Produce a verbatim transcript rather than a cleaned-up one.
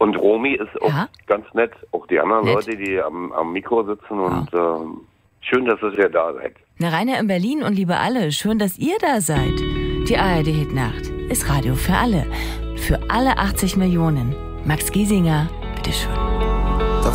Und Romy ist auch Ja? ganz nett. Auch die anderen Nett. Leute, die am, am Mikro sitzen. Und ähm, schön, dass ihr wieder da seid. Na, Rainer in Berlin und liebe alle, schön, dass ihr da seid. Die A R D-Hitnacht ist Radio für alle. Für alle achtzig Millionen. Max Giesinger, bitteschön.